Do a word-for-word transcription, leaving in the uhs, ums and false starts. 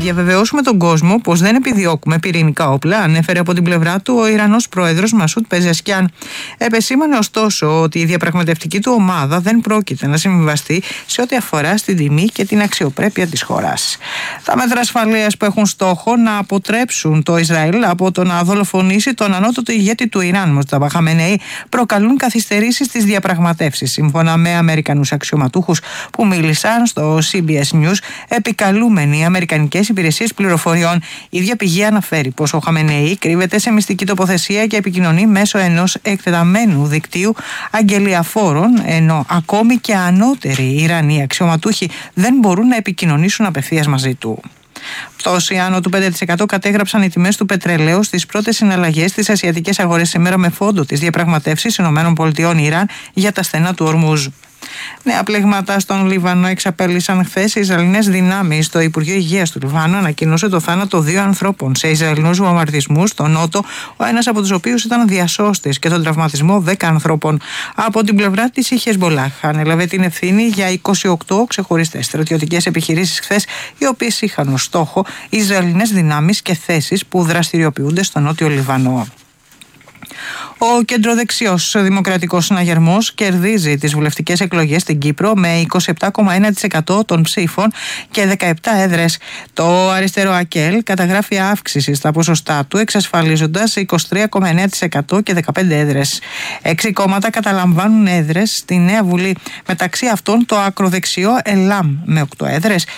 διαβεβαιώσουμε τον κόσμο πως δεν επιδιώκουμε πυρηνικά όπλα, ανέφερε από την πλευρά του ο Ιρανός πρόεδρος Μασούτ Πεζεσκιάν. Επεσήμανε ωστόσο ότι η διαπραγματευτική του ομάδα δεν πρόκειται να συμβιβαστεί σε ό,τι αφορά στην τιμή και την αξιοπρέπεια της χώρας. Τα μέτρα ασφαλείας που έχουν στόχο να αποτρέψουν το Ισραήλ από το να δολοφονήσει τον ανώτατο ηγέτη του Ιράν, Μοσταφά Χαμενεή, προκαλούν καθυστερήσεις στις διαπραγματεύσεις. Σύμφωνα με Αμερικανούς αξιωματούχους που μίλησαν στο σι μπι ες News, επικαλούμενοι οι Αμερικανικές υπηρεσίες πληροφοριών. Η ίδια πηγή αναφέρει πως ο Χαμενεή κρύβεται σε μυστική τοποθεσία και επικοινωνεί μέσω ενός εκτεταμένου δικτύου αγγελιαφόρων, ενώ ακόμη και ανώτεροι Ιρανοί αξιωματούχοι δεν μπορούν να επικοινωνήσουν απευθείας μαζί του. Πτώση άνω του πέντε τοις εκατό κατέγραψαν οι τιμές του πετρελαίου στις πρώτες συναλλαγές στις ασιατικές αγορές σήμερα, με φόντο τις διαπραγματεύσεις ΗΠΑ-Ιράν για τα στενά του Ορμούζ. Νέα πλήγματα στον Λίβανο εξαπέλυσαν χθες οι Ισραηλινές δυνάμεις. Το Υπουργείο Υγείας του Λιβάνου ανακοίνωσε το θάνατο δύο ανθρώπων σε Ισραηλινούς βομβαρδισμούς στο νότο, ο ένας από τους οποίους ήταν διασώστης, και τον τραυματισμό δέκα ανθρώπων. Από την πλευρά της, η Χεσμπολάχ ανέλαβε την ευθύνη για είκοσι οκτώ ξεχωριστές στρατιωτικές επιχειρήσεις χθες, οι οποίες είχαν ως στόχο Ισραηλινές δυνάμεις και θέσεις που δραστηριοποιούνται στο νότιο Λιβανό. Ο κεντροδεξιός Δημοκρατικός Συναγερμός κερδίζει τις βουλευτικές εκλογές στην Κύπρο με είκοσι επτά κόμμα ένα τοις εκατό των ψήφων και δεκαεπτά έδρες. Το αριστερό ΑΚΕΛ καταγράφει αύξηση στα ποσοστά του, εξασφαλίζοντας είκοσι τρία κόμμα εννέα τοις εκατό και δεκαπέντε έδρες. Έξι κόμματα καταλαμβάνουν έδρες στη νέα Βουλή. Μεταξύ αυτών το ακροδεξιό ΕΛΑΜ με οκτώ έδρες